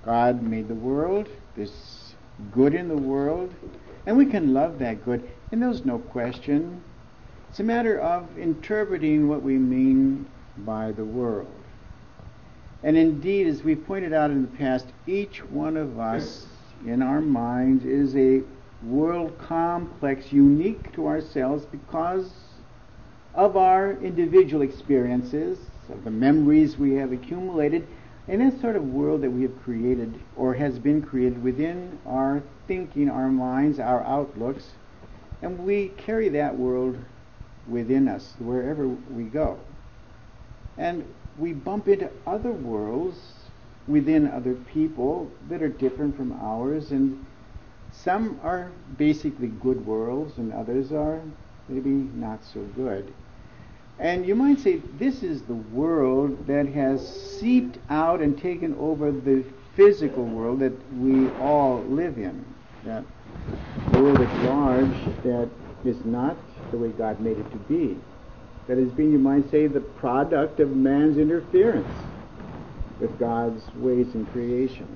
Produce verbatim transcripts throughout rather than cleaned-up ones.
God made the world, there's good in the world, and we can love that good, and there's no question. It's a matter of interpreting what we mean by the world. And indeed, as we pointed out in the past, each one of us in our minds is a world complex unique to ourselves because of our individual experiences, of the memories we have accumulated, and that sort of world that we have created or has been created within our thinking, our minds, our outlooks, and we carry that world within us wherever we go. And we bump into other worlds within other people that are different from ours, and some are basically good worlds and others are maybe not so good. And you might say this is the world that has seeped out and taken over the physical world that we all live in. That world at large that is not the way God made it to be. That has been, you might say, the product of man's interference with God's ways in creation.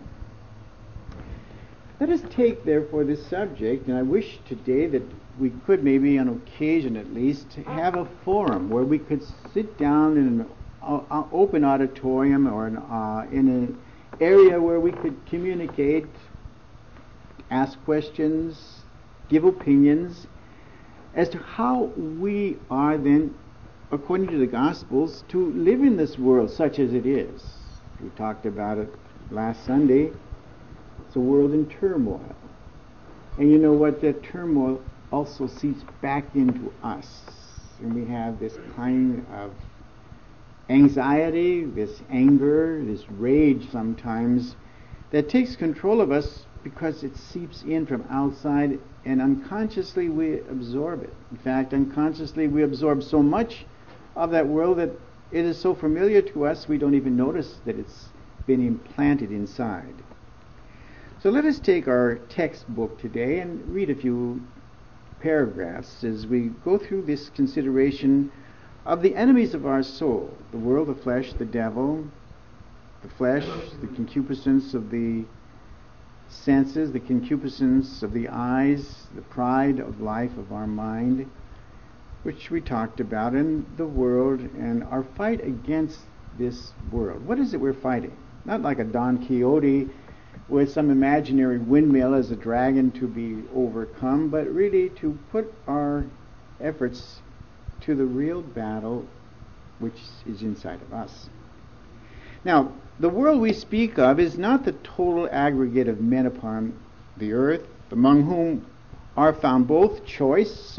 Let us take, therefore, this subject, and I wish today that we could, maybe on occasion at least, have a forum where we could sit down in an uh, open auditorium or an, uh, in an area where we could communicate, ask questions, give opinions as to how we are then, according to the Gospels, to live in this world such as it is. We talked about it last Sunday. It's a world in turmoil. And you know what? That turmoil also seeps back into us. And we have this kind of anxiety, this anger, this rage sometimes that takes control of us because it seeps in from outside, and unconsciously we absorb it. In fact, unconsciously we absorb so much of that world that it is so familiar to us we don't even notice that it's been implanted inside. So let us take our textbook today and read a few paragraphs as we go through this consideration of the enemies of our soul, the world, the flesh, the devil, the flesh, the concupiscence of the senses, the concupiscence of the eyes, the pride of life of our mind, which we talked about, in the world and our fight against this world. What is it we're fighting? Not like a Don Quixote with some imaginary windmill as a dragon to be overcome, but really to put our efforts to the real battle which is inside of us. Now, the world we speak of is not the total aggregate of men upon the earth, among whom are found both choice